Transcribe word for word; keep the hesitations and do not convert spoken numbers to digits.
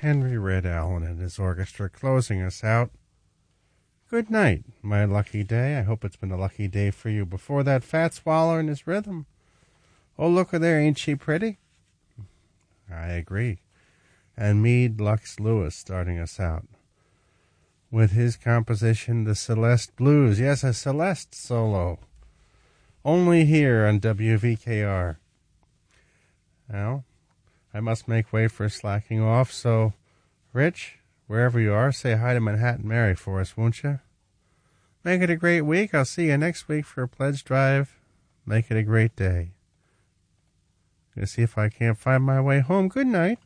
Henry Red Allen and his orchestra closing us out. Good night, my lucky day. I hope it's been a lucky day for you before that fat swallow and his rhythm. Oh, look at there, ain't she pretty? I agree. And Meade Lux Lewis starting us out with his composition, the Celeste Blues. Yes, a Celeste solo. Only here on W V K R. Now, I must make way for slacking off, so, Rich, wherever you are, say hi to Manhattan Mary for us, won't you? Make it a great week. I'll see you next week for a pledge drive. Make it a great day. Gonna see if I can't find my way home. Good night.